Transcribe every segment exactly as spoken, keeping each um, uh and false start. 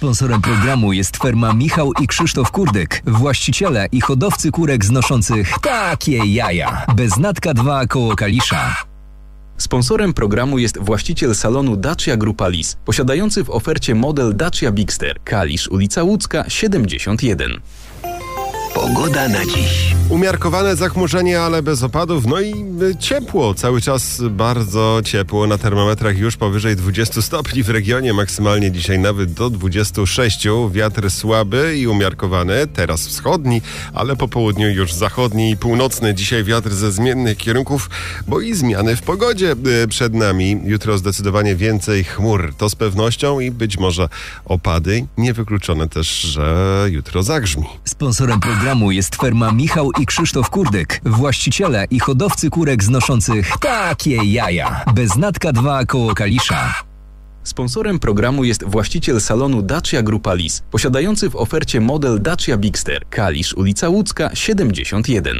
Sponsorem programu jest firma Michał i Krzysztof Kurdek, właściciele i hodowcy kurek znoszących takie jaja. Beznatka dwa koło Kalisza. Sponsorem programu jest właściciel salonu Dacia Grupa Lis, posiadający w ofercie model Dacia Bigster, Kalisz, ulica Łódzka, siedemdziesiąt jeden. Pogoda na dziś. Umiarkowane zachmurzenie, ale bez opadów, no i ciepło. Cały czas bardzo ciepło. Na termometrach już powyżej dwudziestu stopni w regionie. Maksymalnie dzisiaj nawet do dwudziestu sześciu. Wiatr słaby i umiarkowany. Teraz wschodni, ale po południu już zachodni i północny. Dzisiaj wiatr ze zmiennych kierunków, bo i zmiany w pogodzie przed nami. Jutro zdecydowanie więcej chmur. To z pewnością i być może opady. Niewykluczone też, że jutro zagrzmi. Sponsorem programu jest firma Michał i Krzysztof Kurdek, właściciele i hodowcy kurek znoszących takie jaja. Beznatka dwa koło Kalisza. Sponsorem programu jest właściciel salonu Dacia Grupa Lis, posiadający w ofercie model Dacia Bigster, Kalisz, ulica Łódzka, siedemdziesiąt jeden.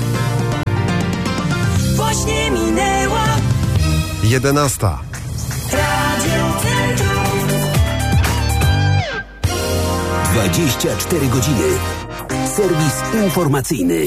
Właśnie minęła jedenasta. Radio Centrum. dwadzieścia cztery godziny. Serwis informacyjny.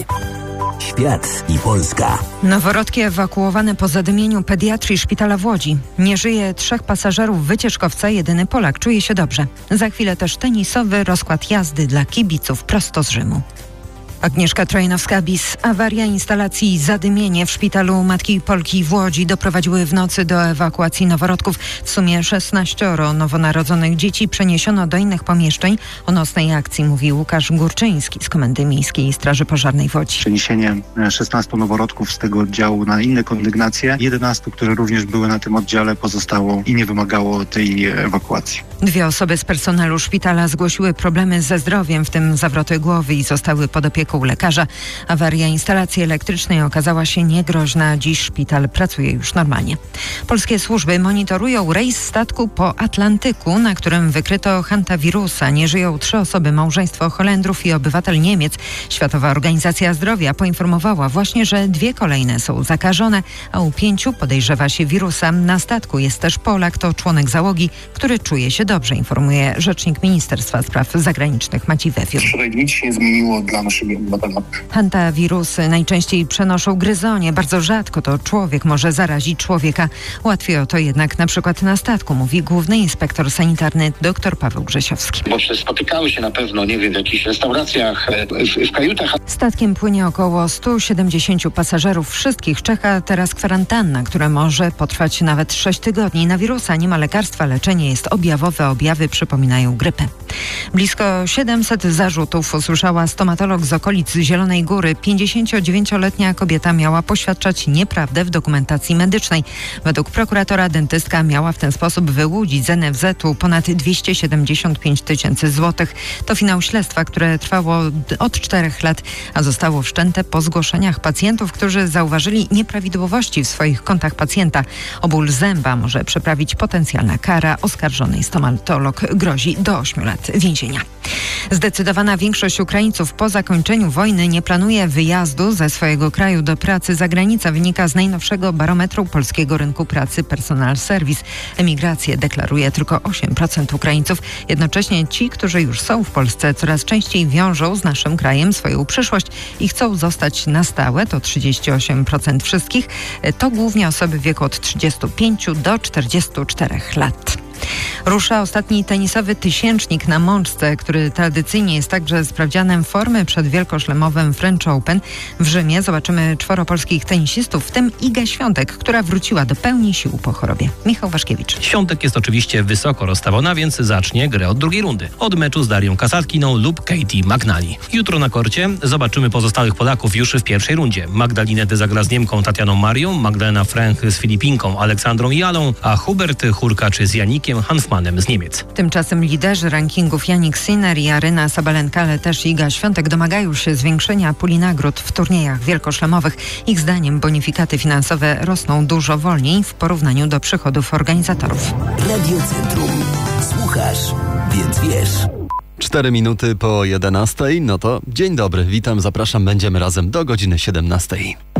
Świat i Polska. Noworodki ewakuowane po zadymieniu pediatrii szpitala w Łodzi. Nie żyje trzech pasażerów wycieczkowca, jedyny Polak czuje się dobrze. Za chwilę też tenisowy rozkład jazdy dla kibiców prosto z Rzymu. Agnieszka Trojanowska-Bis. Awaria instalacji zadymienie w szpitalu Matki Polki w Łodzi doprowadziły w nocy do ewakuacji noworodków. W sumie szesnaścioro nowonarodzonych dzieci przeniesiono do innych pomieszczeń. O nocnej akcji mówi Łukasz Górczyński z Komendy Miejskiej Straży Pożarnej w Łodzi. Przeniesienie szesnastu noworodków z tego oddziału na inne kondygnacje. jedenastu, które również były na tym oddziale, pozostało i nie wymagało tej ewakuacji. Dwie osoby z personelu szpitala zgłosiły problemy ze zdrowiem, w tym zawroty głowy i zostały pod opieką lekarza. Awaria instalacji elektrycznej okazała się niegroźna. Dziś szpital pracuje już normalnie. Polskie służby monitorują rejs statku po Atlantyku, na którym wykryto hantawirusa. Nie żyją trzy osoby, małżeństwo Holendrów i obywatel Niemiec. Światowa Organizacja Zdrowia poinformowała właśnie, że dwie kolejne są zakażone, a u pięciu podejrzewa się wirusa. Na statku jest też Polak, to członek załogi, który czuje się dobrze, informuje rzecznik Ministerstwa Spraw Zagranicznych Maciej Wewiór. Wczoraj nic się nie zmieniło dla naszego obywatela. Hantawirusy najczęściej przenoszą gryzonie. Bardzo rzadko to człowiek może zarazić człowieka. Łatwiej o to jednak na przykład na statku, mówi główny inspektor sanitarny dr Paweł Grzesiowski. Bo spotykały się na pewno, nie wiem, w jakichś restauracjach, w, w kajutach. Statkiem płynie około stu siedemdziesięciu pasażerów. Wszystkich czeka teraz kwarantanna, która może potrwać nawet sześć tygodni. Na wirusa nie ma lekarstwa, leczenie jest objawowe, objawy przypominają grypę. Blisko siedemset zarzutów usłyszała stomatolog z okolic Zielonej Góry. pięćdziesięciodziewięcioletnia kobieta miała poświadczać nieprawdę w dokumentacji medycznej. Według prokuratora dentystka miała w ten sposób wyłudzić z en ef zetu ponad dwieście siedemdziesiąt pięć tysięcy złotych. To finał śledztwa, które trwało od czterech lat, a zostało wszczęte po zgłoszeniach pacjentów, którzy zauważyli nieprawidłowości w swoich kontach pacjenta. O ból zęba może przeprawić potencjalna kara. Oskarżonej stomatolog grozi do ośmiu lat więzienia. Zdecydowana większość Ukraińców po zakończeniu wojny nie planuje wyjazdu ze swojego kraju do pracy za granicę, wynika z najnowszego barometru polskiego rynku pracy Personal Service. Emigrację deklaruje tylko osiem procent Ukraińców. Jednocześnie ci, którzy już są w Polsce, coraz częściej wiążą z naszym krajem swoją przyszłość i chcą zostać na stałe. To trzydzieści osiem procent wszystkich. To głównie osoby w wieku od trzydziestu pięciu do czterdziestu czterech lat. Rusza ostatni tenisowy tysięcznik na Mączce, który tradycyjnie jest także sprawdzianem formy przed wielkoszlemowym French Open. W Rzymie zobaczymy czworo polskich tenisistów, w tym Iga Świątek, która wróciła do pełni sił po chorobie. Michał Waszkiewicz. Świątek jest oczywiście wysoko rozstawiona, więc zacznie grę od drugiej rundy. Od meczu z Darią Kasatkiną lub Katie McNally. Jutro na korcie zobaczymy pozostałych Polaków już w pierwszej rundzie. Magdalinety zagra z Niemką Tatianą Marią, Magdalena Frank z Filipinką Aleksandrą Jalą, a Hubert Hurkacz z Janikiem Hanfmanem z Niemiec. Tymczasem liderzy rankingów Jannik Sinner i Aryna Sabalenka, ale też Iga Świątek domagają się zwiększenia puli nagród w turniejach wielkoszlemowych. Ich zdaniem bonifikaty finansowe rosną dużo wolniej w porównaniu do przychodów organizatorów. Radio Centrum. Słuchasz, więc wiesz. Cztery minuty po jedenastej, no to dzień dobry, witam, zapraszam, będziemy razem do godziny siedemnastej.